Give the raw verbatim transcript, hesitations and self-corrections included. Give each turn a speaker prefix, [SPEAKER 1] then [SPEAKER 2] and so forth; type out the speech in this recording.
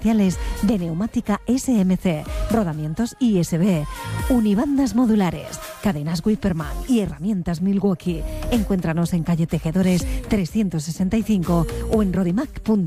[SPEAKER 1] especiales de neumática S M C, rodamientos I S B, unibandas modulares, cadenas Wipperman y herramientas Milwaukee. Encuéntranos en calle Tejedores trescientos sesenta y cinco o en rodimac punto com.